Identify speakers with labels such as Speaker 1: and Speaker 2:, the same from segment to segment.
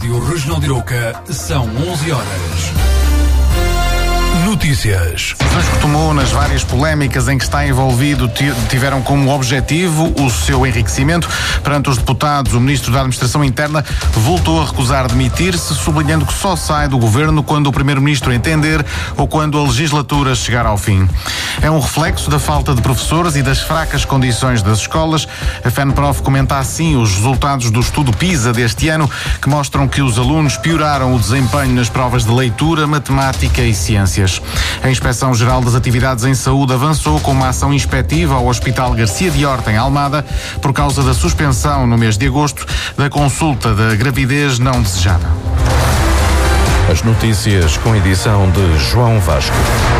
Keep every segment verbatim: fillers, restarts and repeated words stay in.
Speaker 1: Rádio Regional de Arouca, são onze horas. Notícias.
Speaker 2: Decisões que tomou nas várias polémicas em que está envolvido tiveram como objetivo o seu enriquecimento. Perante os deputados, o Ministro da Administração Interna voltou a recusar demitir-se, sublinhando que só sai do governo quando o Primeiro-Ministro entender ou quando a legislatura chegar ao fim. É um reflexo da falta de professores e das fracas condições das escolas. A FENPROF comenta assim os resultados do estudo PISA deste ano, que mostram que os alunos pioraram o desempenho nas provas de leitura, matemática e ciências. A Inspeção-Geral das Atividades em Saúde avançou com uma ação inspectiva ao Hospital Garcia de Horta, em Almada, por causa da suspensão no mês de agosto da consulta da gravidez não desejada.
Speaker 3: As notícias com edição de João Vasco.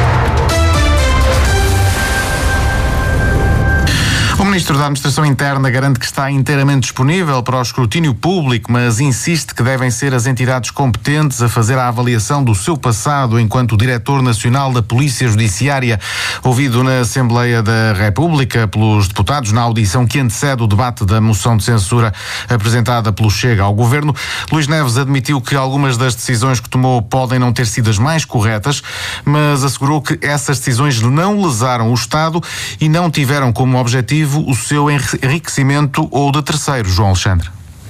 Speaker 2: O Ministro da Administração Interna garante que está inteiramente disponível para o escrutínio público, mas insiste que devem ser as entidades competentes a fazer a avaliação do seu passado enquanto Diretor Nacional da Polícia Judiciária. Ouvido na Assembleia da República pelos deputados na audição que antecede o debate da moção de censura apresentada pelo Chega ao Governo, Luís Neves admitiu que algumas das decisões que tomou podem não ter sido as mais corretas, mas assegurou que essas decisões não lesaram o Estado e não tiveram como objetivo o seu enriquecimento ou de terceiro. João Alexandre.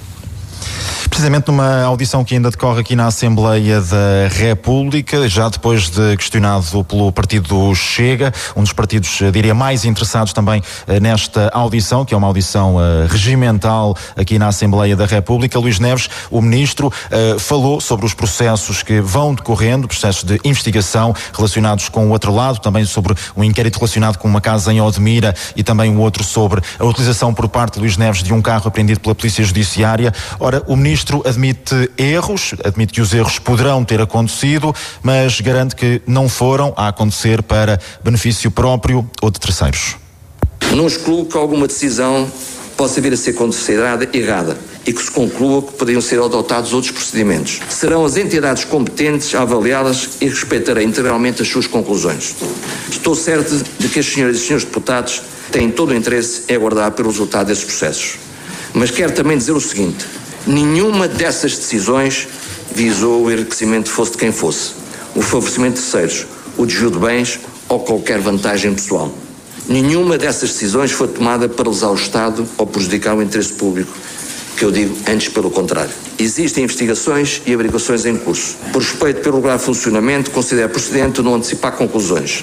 Speaker 4: Precisamente numa audição que ainda decorre aqui na Assembleia da República, já depois de questionado pelo partido Chega, um dos partidos, diria, mais interessados também nesta audição, que é uma audição uh, regimental aqui na Assembleia da República, Luís Neves, o Ministro, uh, falou sobre os processos que vão decorrendo, processos de investigação relacionados com o outro lado, também sobre um inquérito relacionado com uma casa em Odmira e também o outro sobre a utilização por parte de Luís Neves de um carro apreendido pela Polícia Judiciária. Ora, o Ministro admite erros, admite que os erros poderão ter acontecido, mas garante que não foram a acontecer para benefício próprio ou de terceiros.
Speaker 5: Não excluo que alguma decisão possa vir a ser considerada errada e que se conclua que poderiam ser adotados outros procedimentos. Serão as entidades competentes a avaliá-las e respeitarei integralmente as suas conclusões. Estou certo de que as senhoras e senhores deputados têm todo o interesse em aguardar pelo resultado desses processos. Mas quero também dizer o seguinte: nenhuma dessas decisões visou o enriquecimento fosse de quem fosse, o favorecimento de terceiros, o desvio de bens ou qualquer vantagem pessoal. Nenhuma dessas decisões foi tomada para lesar o Estado ou prejudicar o interesse público, que eu digo antes pelo contrário. Existem investigações e averiguações em curso. Por respeito pelo regular funcionamento, considero procedente não antecipar conclusões.